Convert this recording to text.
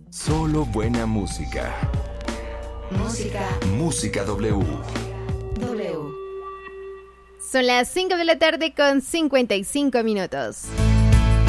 Solo buena música. Música W. Son las 5 de la tarde con 55 minutos.